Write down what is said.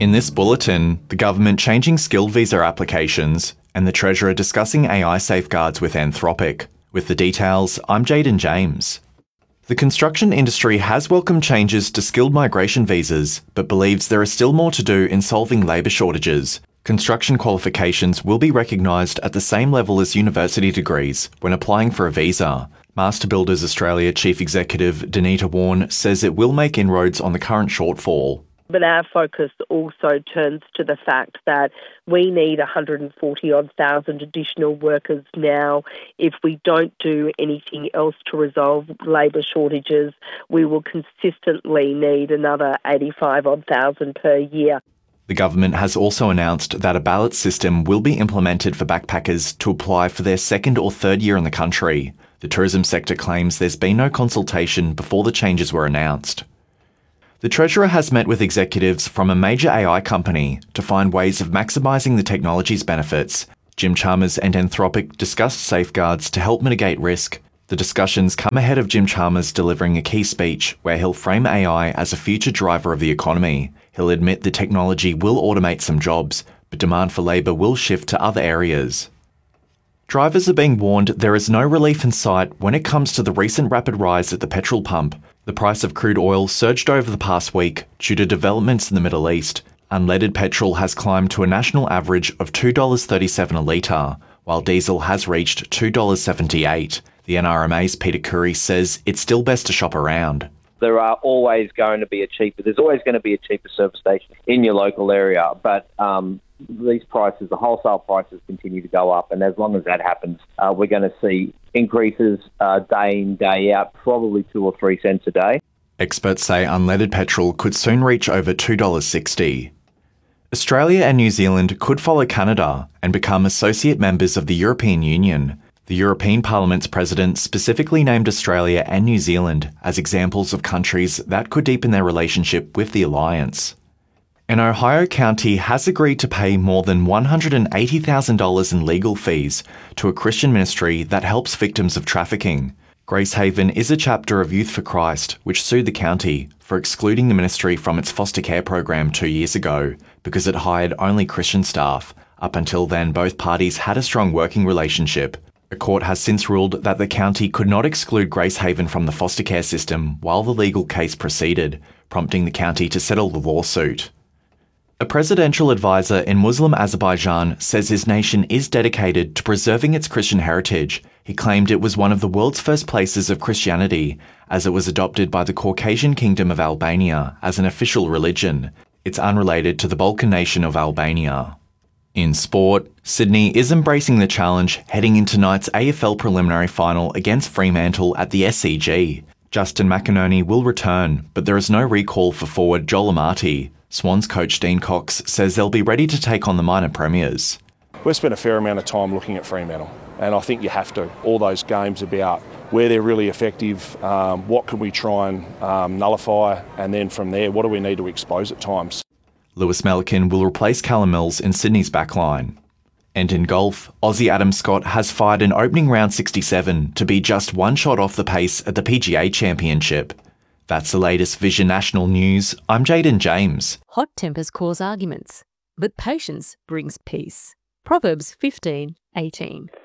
In this bulletin, the government changing skilled visa applications and the Treasurer discussing AI safeguards with Anthropic. With the details, I'm Jaden James. The construction industry has welcomed changes to skilled migration visas, but believes there is still more to do in solving labour shortages. Construction qualifications will be recognised at the same level as university degrees when applying for a visa. Master Builders Australia Chief Executive Danita Warren says it will make inroads on the current shortfall. But our focus also turns to the fact that we need 140-odd thousand additional workers now. If we don't do anything else to resolve labour shortages, we will consistently need another 85-odd thousand per year. The government has also announced that a ballot system will be implemented for backpackers to apply for their second or third year in the country. The tourism sector claims there's been no consultation before the changes were announced. The Treasurer has met with executives from a major AI company to find ways of maximising the technology's benefits. Jim Chalmers and Anthropic discussed safeguards to help mitigate risk. The discussions come ahead of Jim Chalmers delivering a key speech where he'll frame AI as a future driver of the economy. He'll admit the technology will automate some jobs, but demand for labour will shift to other areas. Drivers are being warned there is no relief in sight when it comes to the recent rapid rise at the petrol pump. The price of crude oil surged over the past week due to developments in the Middle East. Unleaded petrol has climbed to a national average of $2.37 a litre, while diesel has reached $2.78. The NRMA's Peter Curry says it's still best to shop around. There's always going to be a cheaper service station in your local area, but these prices, the wholesale prices, continue to go up, and as long as that happens, we're going to see increases day in, day out, probably 2 or 3 cents a day. Experts say unleaded petrol could soon reach over $2.60. Australia and New Zealand could follow Canada and become associate members of the European Union. The European Parliament's president specifically named Australia and New Zealand as examples of countries that could deepen their relationship with the alliance. An Ohio county has agreed to pay more than $180,000 in legal fees to a Christian ministry that helps victims of trafficking. Grace Haven is a chapter of Youth for Christ which sued the county for excluding the ministry from its foster care program 2 years ago because it hired only Christian staff. Up until then, both parties had a strong working relationship. A court has since ruled that the county could not exclude Grace Haven from the foster care system while the legal case proceeded, prompting the county to settle the lawsuit. A presidential advisor in Muslim Azerbaijan says his nation is dedicated to preserving its Christian heritage. He claimed it was one of the world's first places of Christianity, as it was adopted by the Caucasian Kingdom of Albania as an official religion. It's unrelated to the Balkan nation of Albania. In sport, Sydney is embracing the challenge heading into tonight's AFL preliminary final against Fremantle at the SCG. Justin McInerney will return, but there is no recall for forward Joel Amati. Swans coach Dean Cox says they'll be ready to take on the minor premiers. We've spent a fair amount of time looking at Fremantle, and I think you have to. All those games about where they're really effective, what can we try and nullify, and then from there, what do we need to expose at times. Lewis Melican will replace Callum Mills in Sydney's backline. And in golf, Aussie Adam Scott has fired an opening round 67 to be just one shot off the pace at the PGA Championship. That's the latest Vision National News. I'm Jaden James. Hot tempers cause arguments, but patience brings peace. Proverbs 15:18.